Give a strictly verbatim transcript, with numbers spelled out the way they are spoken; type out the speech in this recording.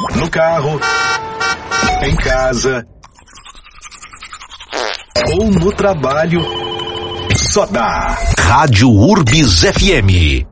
no carro, em casa ou no trabalho, só dá Rádio Urbis F M.